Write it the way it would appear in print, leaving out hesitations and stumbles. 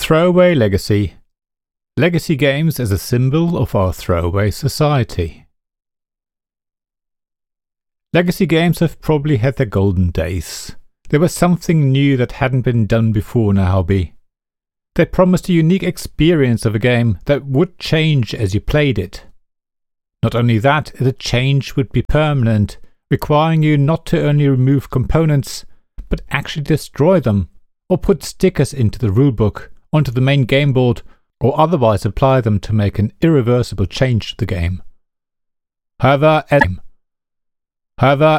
Throwaway Legacy. Legacy games as a symbol of our throwaway society. Legacy games have probably had their golden days. They were something new that hadn't been done before in a hobby. They promised a unique experience of a game that would change as you played it. Not only that, the change would be permanent, requiring you not to only remove components, but actually destroy them, or put stickers into the rulebook, onto the main game board, or otherwise apply them to make an irreversible change to the game. However,